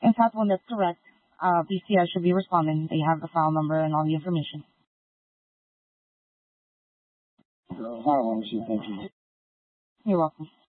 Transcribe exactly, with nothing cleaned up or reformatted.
In fact, when that's correct, uh, P C S should be responding. They have the file number and all the information. Uh, hi, Wangshi. Thank you. You're welcome.